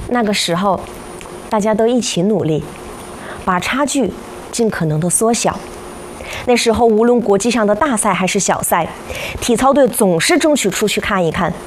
那个时候，大家都一起努力，把差距尽可能的缩小。那时候，无论国际上的大赛还是小赛，体操队总是争取出去看一看，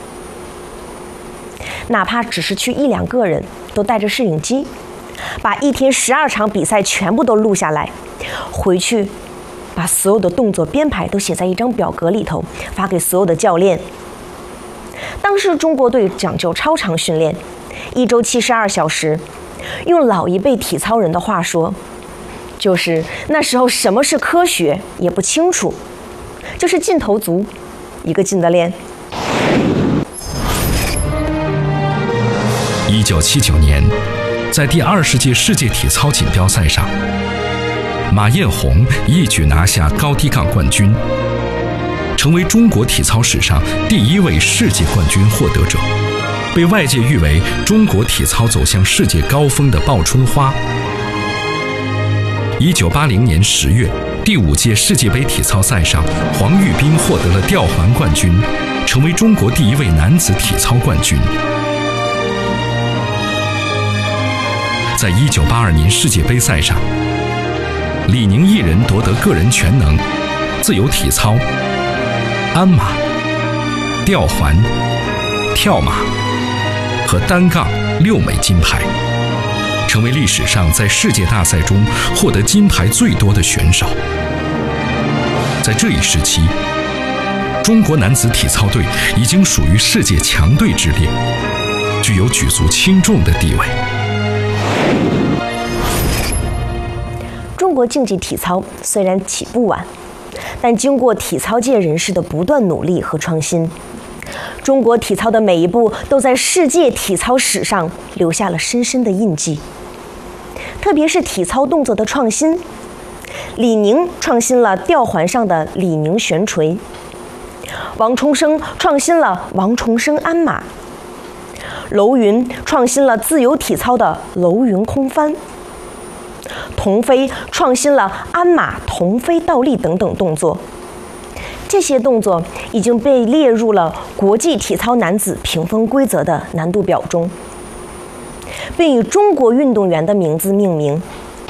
哪怕只是去1、2个人，都带着摄影机，把一天12场比赛全部都录下来，回去把所有的动作编排都写在一张表格里头，发给所有的教练。当时中国队讲究超长训练，1周72小时，用老一辈体操人的话说，就是那时候什么是科学也不清楚，就是劲头足，一个劲的练。 1979年，在第20届世界体操锦标赛上，马艳红一举拿下高低杠冠军，成为中国体操史上第1位世界冠军获得者，被外界誉为中国体操走向世界高峰的报春花。1980年10月，第5届世界杯体操赛上，黄玉斌获得了吊环冠军，成为中国第1位男子体操冠军。在1982年世界杯赛上，李宁一人夺得个人全能、自由体操、鞍马、吊环、跳马和单杠6枚金牌，成为历史上在世界大赛中获得金牌最多的选手。在这一时期，中国男子体操队已经属于世界强队之列，具有举足轻重的地位。 中国竞技体操虽然起步晚，但经过体操界人士的不断努力和创新，中国体操的每一步都在世界体操史上留下了深深的印记。特别是体操动作的创新，李宁创新了吊环上的李宁悬垂，王重生创新了王重生鞍马，楼云创新了自由体操的楼云空翻，童飞创新了鞍马童飞倒立等等动作。这些动作已经被列入了国际体操男子评分规则的难度表中，并以中国运动员的名字命名。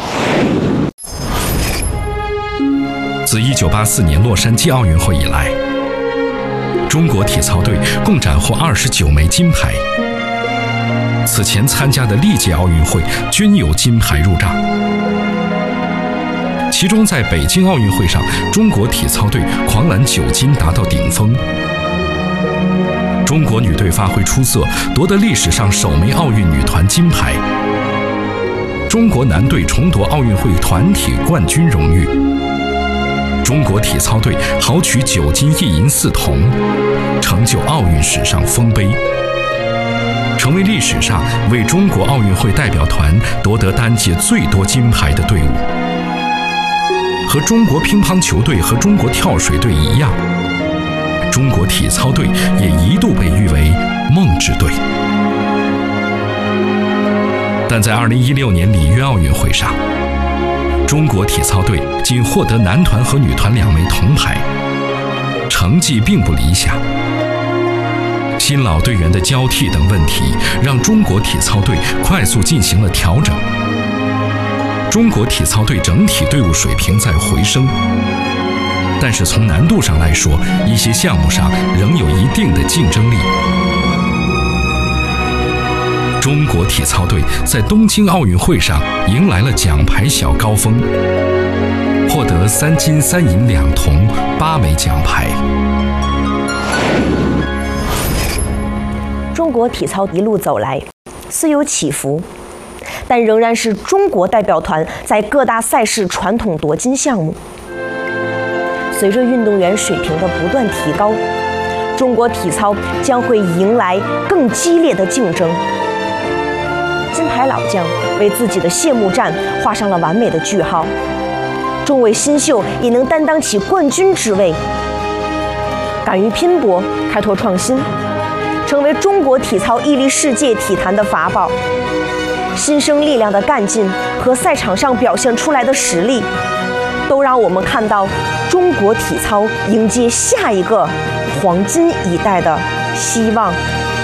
自1984年洛杉矶奥运会以来，中国体操队共斩获29枚金牌。此前参加的历届奥运会均有金牌入账。其中在北京奥运会上，中国体操队狂揽9金，达到顶峰。中国女队发挥出色，夺得历史上首枚奥运女团金牌。中国男队重夺奥运会团体冠军荣誉。中国体操队豪取9金1银4铜，成就奥运史上丰碑，成为历史上为中国奥运会代表团夺得单届最多金牌的队伍。和中国乒乓球队和中国跳水队一样，中国体操队也一度被誉为梦之队。但在2016年里约奥运会上，中国体操队仅获得男团和女团2枚铜牌，成绩并不理想。新老队员的交替等问题让中国体操队快速进行了调整。中国体操队整体队伍水平在回升，但是从难度上来说，一些项目上仍有一定的竞争力。中国体操队在东京奥运会上迎来了奖牌小高峰，获得3金3银2铜8枚奖牌。 中国体操一路走来，虽有起伏，但仍然是中国代表团在各大赛事传统夺金项目。随着运动员水平的不断提高，中国体操将会迎来更激烈的竞争。金牌老将为自己的谢幕战画上了完美的句号，中卫新秀也能担当起冠军之位。敢于拼搏，开拓创新，成为中国体操屹立世界体坛的法宝。新生力量的干劲和赛场上表现出来的实力，都让我们看到中国体操迎接下一个黄金一代的希望